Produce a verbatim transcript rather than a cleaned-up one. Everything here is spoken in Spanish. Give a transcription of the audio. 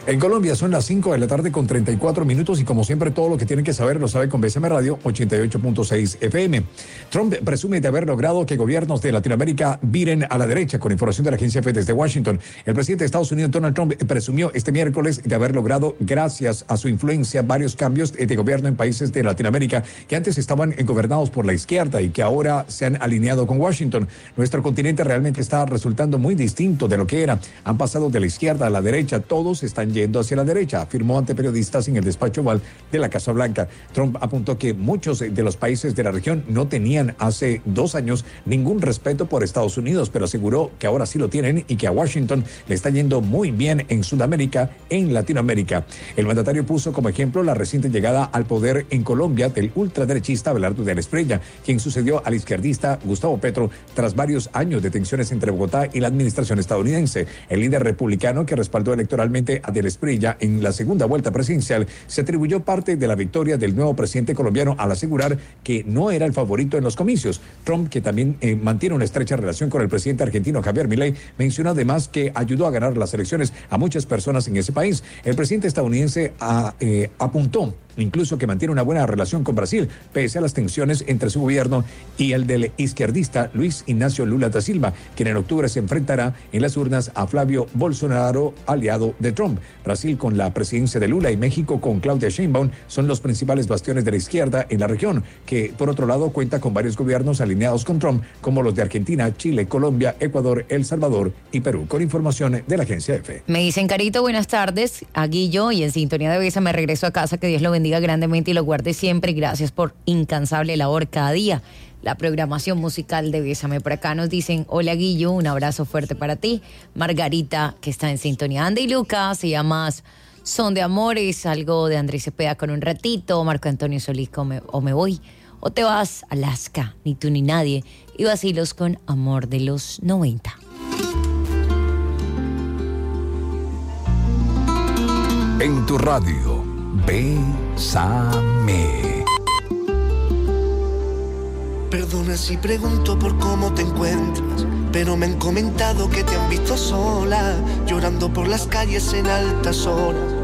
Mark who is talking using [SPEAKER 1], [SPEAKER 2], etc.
[SPEAKER 1] En Colombia son las cinco de la tarde con treinta y cuatro minutos y como siempre todo lo que tienen que saber lo sabe con B S M Radio ochenta y ocho punto seis F M. Trump presume de haber logrado que gobiernos de Latinoamérica viren a la derecha, con información de la agencia F desde Washington. El presidente de Estados Unidos, Donald Trump, presumió este miércoles de haber logrado, gracias a su influencia, varios cambios de gobierno en países de Latinoamérica que antes estaban gobernados por la izquierda y que ahora se han alineado con Washington. Nuestro continente realmente está resultando muy distinto de lo que era. Han pasado de la izquierda a la derecha, todos están yendo hacia la derecha, afirmó ante periodistas en el despacho oval de la Casa Blanca. Trump apuntó que muchos de los países de la región no tenían hace dos años ningún respeto por Estados Unidos, pero aseguró que ahora sí lo tienen y que a Washington le está yendo muy bien en Sudamérica, en Latinoamérica. El mandatario puso como ejemplo la reciente llegada al poder en Colombia del ultraderechista Abelardo de la Espriella, quien sucedió al izquierdista Gustavo Petro tras varios años de tensiones entre Bogotá y la administración estadounidense. El líder republicano que respaldó electoralmente a de la Espriella en la segunda vuelta presidencial se atribuyó parte de la victoria del nuevo presidente colombiano al asegurar que no era el favorito en los comicios. Trump, que también eh, mantiene una estrecha relación con el presidente argentino Javier Milei, mencionó además que ayudó a ganar las elecciones a muchas personas en ese país. El presidente estadounidense a, eh, apuntó incluso que mantiene una buena relación con Brasil, pese a las tensiones entre su gobierno y el del izquierdista Luis Ignacio Lula da Silva, quien en octubre se enfrentará en las urnas a Flavio Bolsonaro, aliado de Trump. Brasil con la presidencia de Lula y México con Claudia Sheinbaum son los principales bastiones de la izquierda en la región, que por otro lado cuenta con varios gobiernos alineados con Trump, como los de Argentina, Chile, Colombia, Ecuador, El Salvador y Perú, con información de la agencia F.
[SPEAKER 2] Me dicen, Carito, buenas tardes, aquí yo y en sintonía de Besa me regreso a casa, que Dios lo bendiga grandemente y lo guarde siempre. Gracias por incansable labor cada día. La programación musical de Bésame. Por acá nos dicen, hola Guillo, un abrazo fuerte para ti. Margarita, que está en sintonía. Andy y Lucas, se llama Son de Amores, algo de Andrés Cepeda con un ratito. Marco Antonio Solís, o me, o me voy, o te vas, Alaska, ni tú ni nadie. Y Vacilos con Amor de los noventa.
[SPEAKER 3] En tu radio, Bésame.
[SPEAKER 4] Perdona si pregunto por cómo te encuentras, pero me han comentado que te han visto sola, llorando por las calles en altas horas.